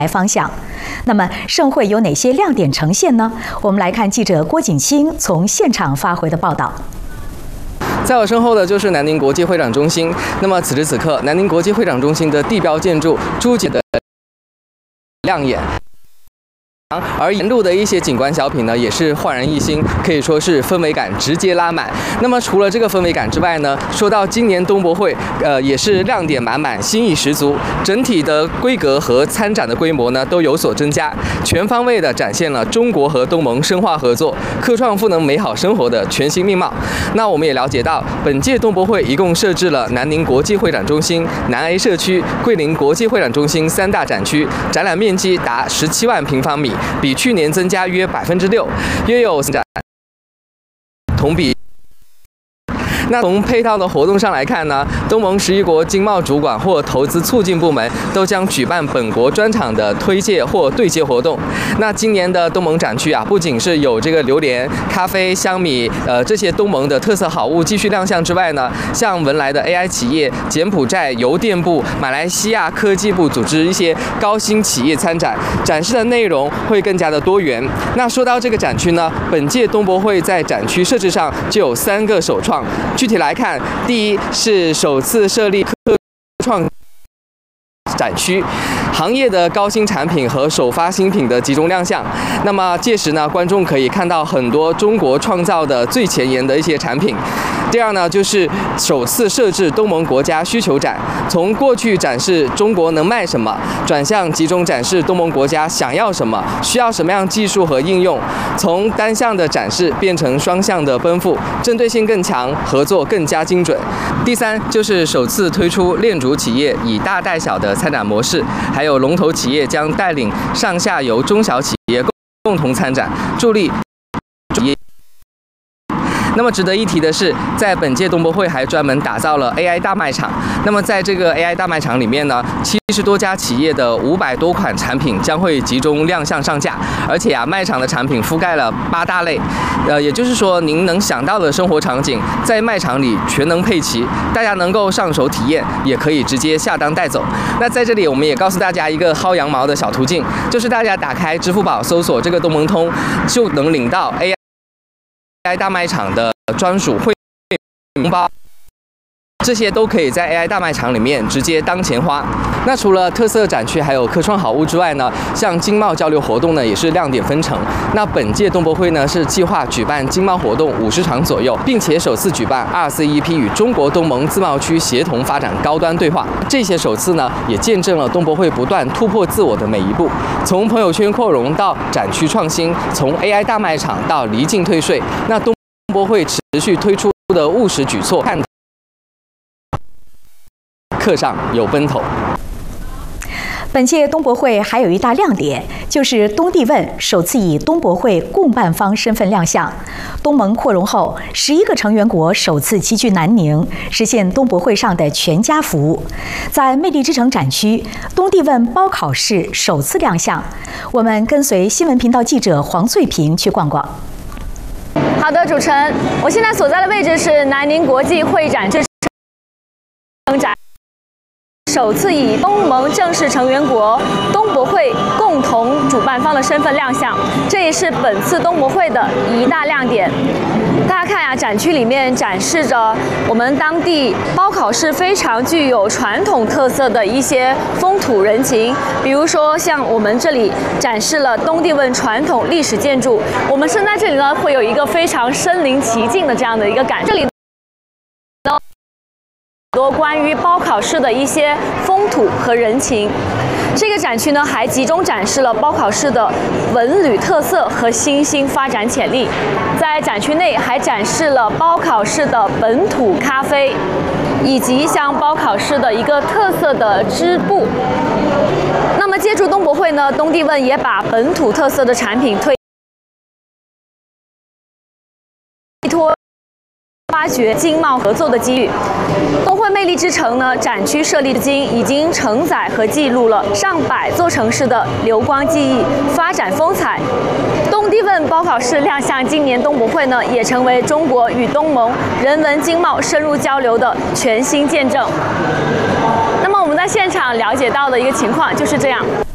方向。那么盛会有哪些亮点呈现呢？我们来看记者郭景清从现场发回的报道。 在我身后的就是南宁国际会展中心。那么此时此刻，南宁国际会展中心的地标建筑朱姐的亮眼。 而沿路的一些景观小品呢，也是焕然一新，可以说是氛围感直接拉满。那么除了这个氛围感之外呢，说到今年东博会，也是亮点满满，新意十足，整体的规格和参展的规模呢都有所增加，全方位的展现了中国和东盟深化合作、科创赋能美好生活的全新面貌。那我们也了解到，本届东博会一共设置了南宁国际会展中心、南 A 社区、桂林国际会展中心3大展区，展览面积达17万平方米。 比去年增加约6%，约有展同比。 那从配套的活动上来看呢，东盟11国经贸主管或投资促进部门都将举办本国专场的推介或对接活动。那今年的东盟展区啊，不仅是有这个榴莲、咖啡、香米这些东盟的特色好物继续亮相之外呢，像文莱的 AI 企业、柬埔寨邮电部、马来西亚科技部组织一些高新企业参展，展示的内容会更加的多元。那说到这个展区呢，本届东博会在展区设置上就有3个首创。 具体来看，第一是首次设立科创展区，行业的高新产品和首发新品的集中亮相。那么届时呢，观众可以看到很多中国创造的最前沿的一些产品。第二呢，就是首次设置东盟国家需求展，从过去展示中国能卖什么，转向集中展示东盟国家想要什么，需要什么样技术和应用，从单向的展示变成双向的奔赴，针对性更强，合作更加精准。第三就是首次推出链主企业以大带小的参展模式，还有龙头企业将带领上下游中小企业共同参展，助力企业。 那么值得一提的是，在本届东博会还专门打造了 AI 大卖场。那么在这个 AI 大卖场里面呢，70多家企业的500多款产品将会集中亮相上架，而且啊，卖场的产品覆盖了8大类，也就是说，您能想到的生活场景在卖场里全能配齐，大家能够上手体验，也可以直接下单带走。那在这里，我们也告诉大家一个薅羊毛的小途径，就是大家打开支付宝搜索这个东盟通，就能领到 AI 大卖场的专属会员红包，这些都可以在 AI 大卖场里面直接当钱花。那除了特色展区还有科创好物之外呢，像经贸交流活动呢也是亮点纷呈。那本届东博会呢是计划举办经贸活动50场左右，并且首次举办RCEP与中国东盟自贸区协同发展高端对话。这些首次呢也见证了东博会不断突破自我的每一步，从朋友圈扩容到展区创新，从 AI 大卖场到离境退税。那东博会持续推出的务实举措，看课上有奔头。 本届东博会还有一大亮点，就是东帝汶首次以东博会共办方身份亮相。东盟扩容后，11个成员国首次齐聚南宁，实现东博会上的全家服务。在魅力之城展区，东帝汶包考试首次亮相。我们跟随新闻频道记者黄翠萍去逛逛。 好的，主持人，我现在所在的位置是南宁国际会展之城展。 首次以东盟正式成员国东博会共同主办方的身份亮相，这也是本次东博会的一大亮点。大家看呀，展区里面展示着我们当地包考市非常具有传统特色的一些风土人情，比如说像我们这里展示了东帝汶传统历史建筑，我们身在这里呢，会有一个非常身临其境的这样的一个感觉。这里多关于包考市的一些风土和人情。这个展区呢，还集中展示了包考市的文旅特色和新兴发展潜力。在展区内还展示了包考市的本土咖啡，以及像包考市的一个特色的织布。那么，借助东博会呢，东帝汶也把本土特色的产品推脱。 发掘经贸合作的机遇。东会魅力之城呢，展区设立至今已经承载和记录了上百座城市的流光记忆、发展风采。东帝汶包考市亮相今年东博会呢，也成为中国与东盟人文经贸深入交流的全新见证。那么我们在现场了解到的一个情况就是这样。